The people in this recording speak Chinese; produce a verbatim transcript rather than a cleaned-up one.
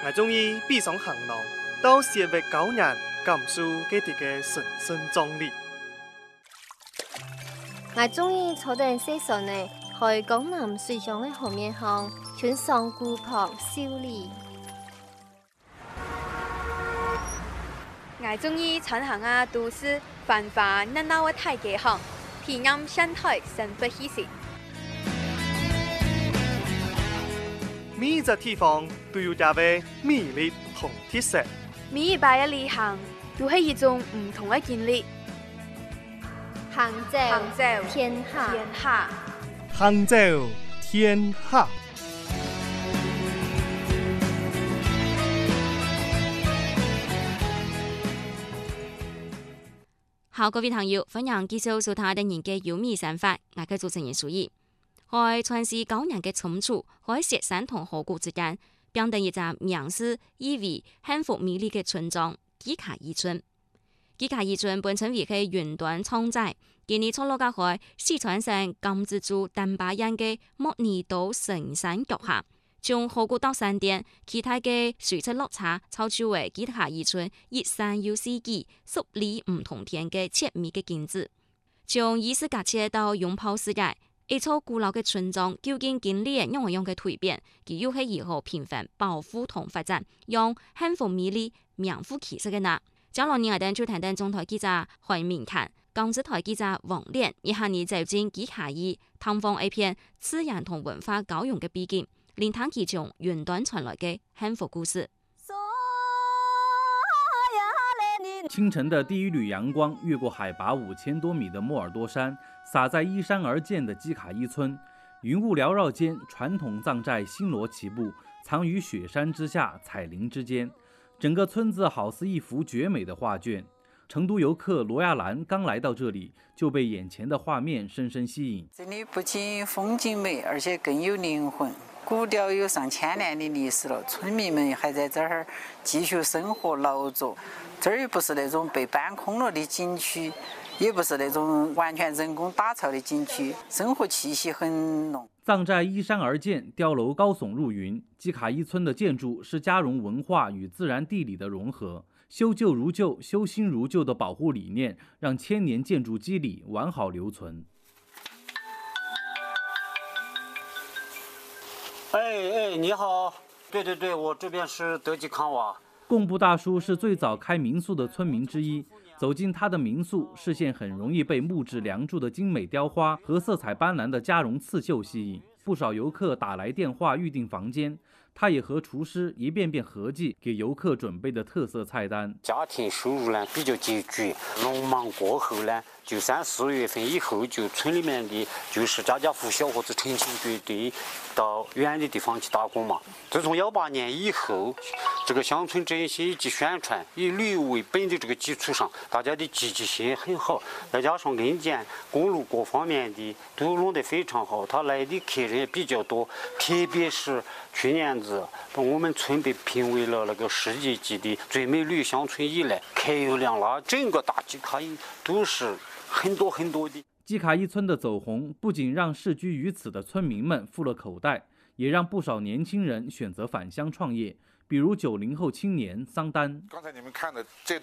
我中意闭上行囊，到社会九人感受佢哋嘅神聖壯烈。 我中意坐定西船呢，去江南水上嘅河面上，穿上古朴秀麗。 我中意穿行啊都市繁華熱鬧嘅大街巷，體驗生態生活氣息。 每一個地方都有佢嘅魅力同特色。 每一擺嘅旅行都係一種唔同嘅經歷。 杭州， 杭州天下， 天下， 杭州天下。 好，各位朋友，歡迎繼續收睇《人嘅有味想法》，我係主持人蘇怡。喺傳世九人嘅相處，喺雪山同河谷之間，變成一個名士意味幸福美麗嘅村莊——基卡伊村。基卡伊村本身為係雲端創寨，今年坐落架喺四川省甘孜州丹巴縣嘅莫尼島神山腳下，從河谷到山巔，其他嘅水質落差，造就為基卡伊村一山有四季、十里唔同天嘅稠密嘅景致。從異世界到擁抱世界。一座古老嘅村莊究竟經歷樣樣嘅蛻變，佢又係如何平凡保護同發展，用幸福美麗名副其實嘅呢？將來我哋就談談中台記者許明侃、港視台記者王蓮，一下你走進基卡伊，探訪一片自然同文化交融嘅秘境，聆聽其中雲端傳來嘅幸福故事。 清晨的第一縷陽光越過海拔五千多米的莫爾多山，灑在依山而建的基卡伊村。雲霧繚繞間，傳統藏寨星羅棋布，藏於雪山之下，彩林之間。整個村子好似一幅絕美的畫卷。成都遊客羅亞蘭剛來到這裡，就被眼前的畫面深深吸引。 這裡不僅風景美，而且更有靈魂。古調有上千年的歷史了，村民們還在這兒繼續生活勞作。這兒又不是那種被搬空了的景區，也不是那種完全人工打造的景區，生活氣息很濃。 藏寨依山而建，碉樓高聳入雲。基卡伊村的建築是嘉容文化與自然地理的融合，修舊如舊、修新如舊的保護理念，讓千年建築肌理完好留存。 哎哎，你好，對對對，我這邊是德基康娃。 貢布大叔是最早開民宿的村民之一，走進他的民宿，視線很容易被木質梁柱的精美雕花和色彩斑斕的嘉容刺繡吸引。不少遊客打來電話預訂房間，他也和廚師一遍遍合計給遊客準備的特色菜單。 家庭收入呢比較拮據，農忙過後呢，就三四月份以後，就村裏面的就是家家戶小伙子成群結隊到遠的地方去打工嘛。自從幺八年以後，這個鄉村振興以及宣傳以旅遊為本的這個基礎上，大家的積極性很好，再加上硬件、公路各方面的都弄得非常好，他來的客人也比較多，特別是去年子我們村被評為了那個世界級的最美旅遊鄉村以來，客流量啦，整個大基卡伊都是很多很多的。 基卡伊村的走紅不僅讓世居於此的村民們富了口袋，也讓不少年輕人選擇返鄉創業，比如九零後青年桑丹。 剛才你們看的這